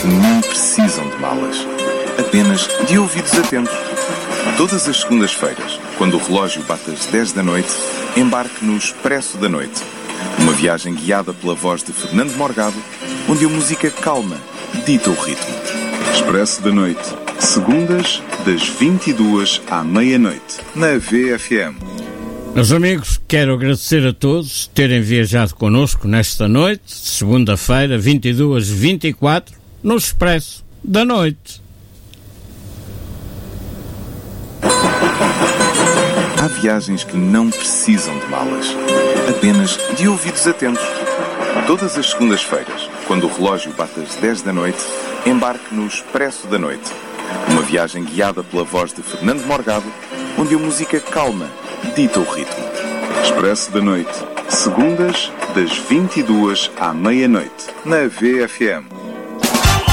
que não precisam de malas, apenas de ouvidos atentos. Todas as segundas-feiras, quando o relógio bate às 10 da noite, embarque no Expresso da Noite. Uma viagem guiada pela voz de Fernando Morgado, onde a música calma dita o ritmo. Expresso da Noite, segundas, das 22 à meia-noite, na VFM. Meus amigos, quero agradecer a todos terem viajado connosco nesta noite, segunda-feira, 22h24, no Expresso da Noite. Há viagens que não precisam de malas, apenas de ouvidos atentos. Todas as segundas-feiras, quando o relógio bate às 10 da noite, embarque no Expresso da Noite. Uma viagem guiada pela voz de Fernando Morgado, onde a música calma dita o ritmo. Expresso da Noite, segundas, das 22 à meia-noite, na VFM.